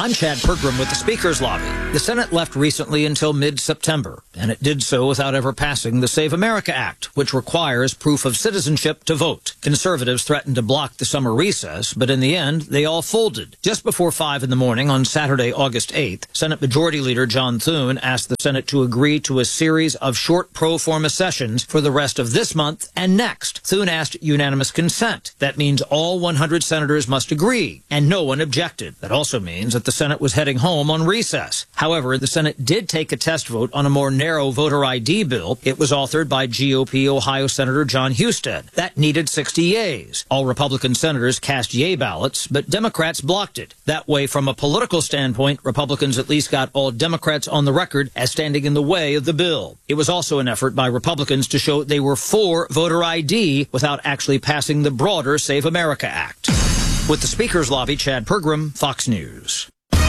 I'm Chad Pergram with the Speaker's Lobby. The Senate left recently until mid-September, and it did so without ever passing the Save America Act, which requires proof of citizenship to vote. Conservatives threatened to block the summer recess, but in the end, they all folded. Just before 5 in the morning on Saturday, August 8th, Senate Majority Leader John Thune asked the Senate to agree to a series of short pro forma sessions for the rest of this month and next. Thune asked unanimous consent. That means all 100 senators must agree, and no one objected. That also means that the Senate was heading home on recess. However, the Senate did take a test vote on a more narrow voter ID bill. It was authored by GOP Ohio Senator John Husted. That needed 60 yeas. All Republican senators cast yea ballots, but Democrats blocked it. That way, from a political standpoint, Republicans at least got all Democrats on the record as standing in the way of the bill. It was also an effort by Republicans to show they were for voter ID without actually passing the broader Save America Act. With the Speaker's Lobby, Chad Pergram, Fox News.